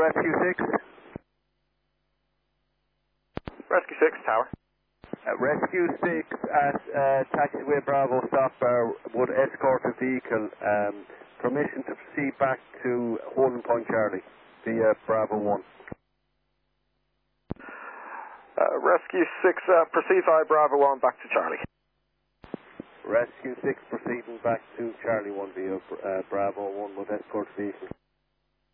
Rescue 6. Rescue 6, Tower. Rescue 6 at Taxiway Bravo Stop Bar would escort the vehicle. Permission to proceed back to Holding Point Charlie via Bravo 1. Rescue 6, proceed via Bravo 1 back to Charlie. Rescue 6 proceeding back to Charlie 1 via Bravo 1 would escort the vehicle.